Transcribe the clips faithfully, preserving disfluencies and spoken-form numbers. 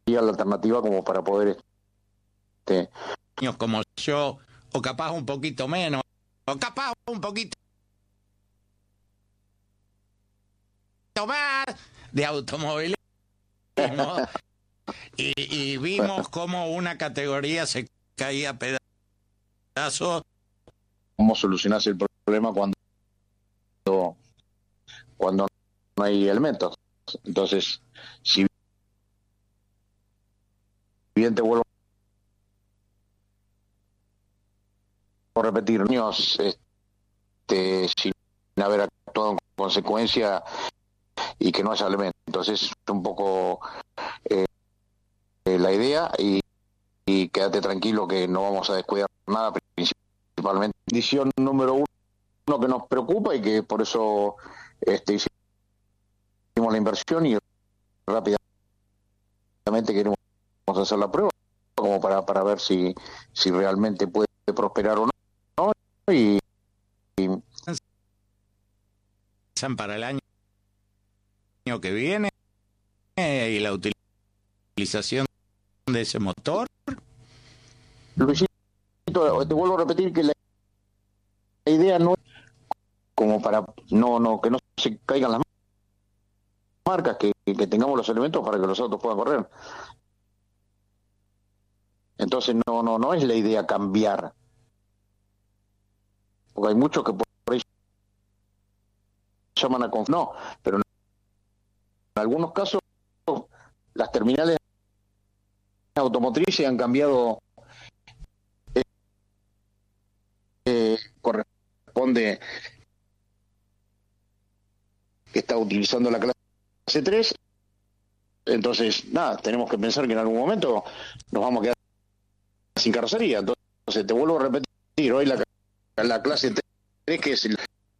la alternativa como para poder este como yo, o capaz un poquito menos, o capaz un poquito más de automovilismo y, y vimos cómo una categoría se caía a pedazos. ¿Cómo solucionarse el problema cuando cuando no hay elementos? Entonces, si bien te vuelvo a repetir, niños este, sin haber actuado en consecuencia y que no haya elementos. Entonces, es un poco eh, la idea y, y quédate tranquilo que no vamos a descuidar nada, principalmente. Condición número uno que nos preocupa y que por eso este, hicimos la inversión y rápidamente queremos hacer la prueba como para, para ver si, si realmente puede prosperar o no, y, y para el año que viene y la utilización de ese motor. Luisito, te vuelvo a repetir que la idea no es como para no no que no se caigan las marcas, que, que tengamos los elementos para que los autos puedan correr. Entonces no no no es la idea cambiar, porque hay muchos que por ahí llaman a conf... no, pero en algunos casos las terminales automotrices han cambiado, eh, eh, corresponde que está utilizando la clase tres, entonces nada, tenemos que pensar que en algún momento nos vamos a quedar sin carrocería. Entonces te vuelvo a repetir, hoy la, la clase tres, que es el...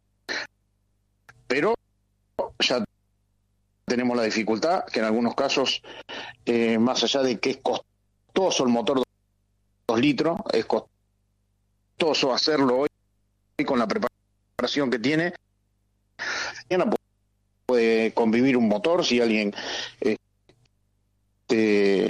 pero ya tenemos la dificultad que en algunos casos, eh, más allá de que es costoso el motor dos litros, es costoso hacerlo hoy con la preparación que tiene. Ya no puede convivir un motor si alguien este,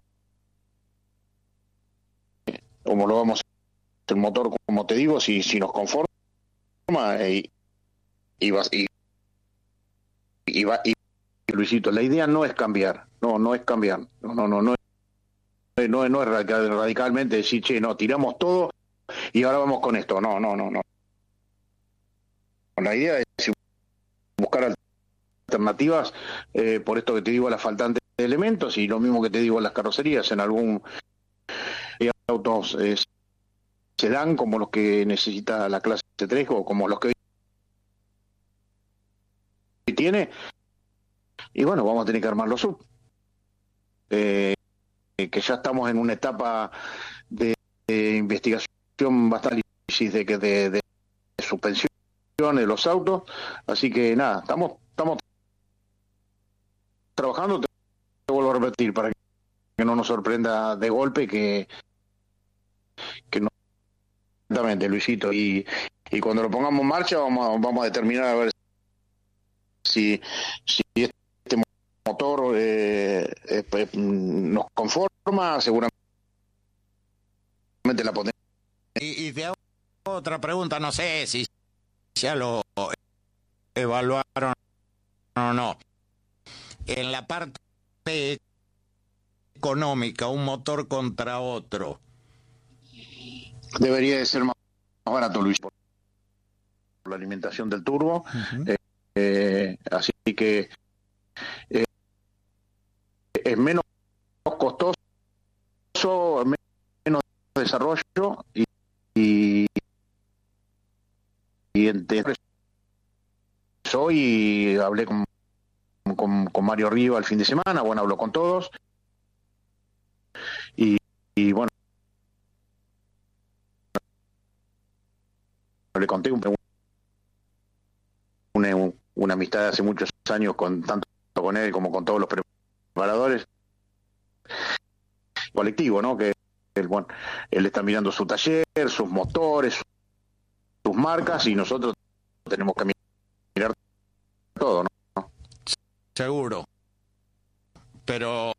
como lo vamos a hacer el motor, como te digo, si, si nos conforma y, y, va, y, y, va, y Luisito, la idea no es cambiar, no, no es cambiar, no, no, no, no es, no, no es radical, radicalmente decir, che, no, tiramos todo y ahora vamos con esto, no, no, no, no. La idea es buscar alternativas, eh, por esto que te digo, a la faltante de elementos, y lo mismo que te digo a las carrocerías, en algún eh, autos eh, se dan como los que necesita la clase tres o como los que hoy tiene, y bueno, vamos a tener que armarlo sub. Eh, que ya estamos en una etapa de, de investigación bastante difícil de, de, de, de suspensión de los autos, así que nada, estamos estamos trabajando, te vuelvo a repetir, para que no nos sorprenda de golpe que, que no, exactamente, Luisito, y, y cuando lo pongamos en marcha vamos a, vamos a determinar a ver si, si este motor eh, eh, nos conforma, seguramente la potencia. Y, y te hago otra pregunta, no sé si ya lo evaluaron o no. En la parte económica, un motor contra otro, debería de ser más barato, Luis, por la alimentación del turbo. Uh-huh. eh, eh, así que eh, es menos costoso, menos desarrollo y, y, y entre hoy hablé con, con, con Mario Río el fin de semana, bueno, habló con todos y, y bueno, le conté un, una, una amistad de hace muchos años, con tanto con él como con todos los preparadores, colectivo, ¿no? Que él, bueno, él está mirando su taller, sus motores, sus marcas, y nosotros tenemos que mirar todo, ¿no? Seguro. Pero